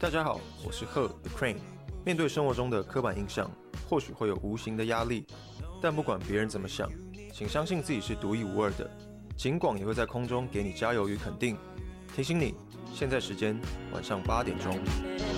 大家好，我是贺 The Crane。面对生活中的刻板印象，或许会有无形的压力，但不管别人怎么想，请相信自己是独一无二的。警广也会在空中给你加油与肯定，提醒你，现在时间晚上8点钟。